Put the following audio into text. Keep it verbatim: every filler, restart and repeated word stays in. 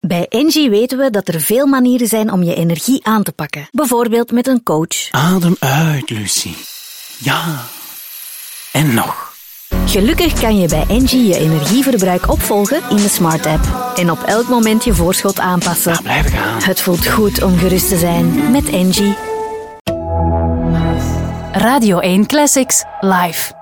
Bij Engie weten we dat er veel manieren zijn om je energie aan te pakken. Bijvoorbeeld met een coach. Adem uit, Lucie. Ja. En nog. Gelukkig kan je bij Engie je energieverbruik opvolgen in de Smart App. En op elk moment je voorschot aanpassen. Ja, blijven gaan. Het voelt goed om gerust te zijn met Engie. Radio één Classics live.